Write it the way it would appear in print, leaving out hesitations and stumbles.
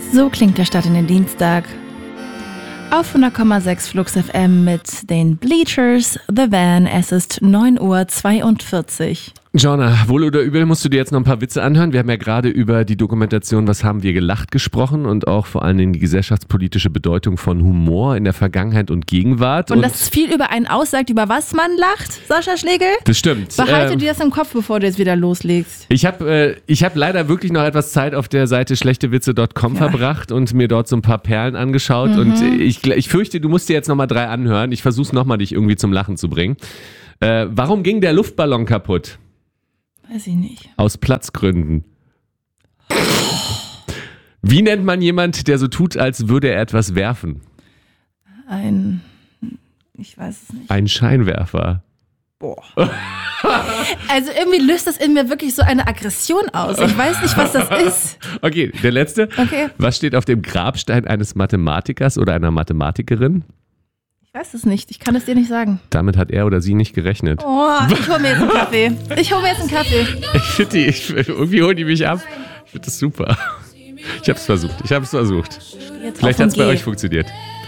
So klingt der Start in den Dienstag. Auf 100,6 Flux FM mit den Bleachers, The Van. Es ist 9:42 Uhr. Joanna, wohl oder übel musst du dir jetzt noch ein paar Witze anhören. Wir haben ja gerade über die Dokumentation Was haben wir gelacht gesprochen und auch vor allen Dingen die gesellschaftspolitische Bedeutung von Humor in der Vergangenheit und Gegenwart. Und das viel über einen aussagt, über was man lacht, Sascha Schlegel? Das stimmt. Behalte dir das im Kopf, bevor du jetzt wieder loslegst. Ich hab leider wirklich noch etwas Zeit auf der Seite schlechtewitze.com verbracht und mir dort so ein paar Perlen angeschaut. Und ich fürchte, du musst dir jetzt nochmal 3 anhören. Ich versuch's nochmal, dich irgendwie zum Lachen zu bringen. Warum ging der Luftballon kaputt? Weiß ich nicht. Aus Platzgründen. Wie nennt man jemand, der so tut, als würde er etwas werfen? Ich weiß es nicht. Ein Scheinwerfer. Boah. Also irgendwie löst das in mir wirklich so eine Aggression aus. Ich weiß nicht, was das ist. Okay, der letzte. Okay. Was steht auf dem Grabstein eines Mathematikers oder einer Mathematikerin? Ich weiß es nicht. Ich kann es dir nicht sagen. Damit hat er oder sie nicht gerechnet. Oh, ich hole mir jetzt einen Kaffee. Irgendwie holen die mich ab. Ich finde das super. Ich habe es versucht. Vielleicht hat es bei euch funktioniert.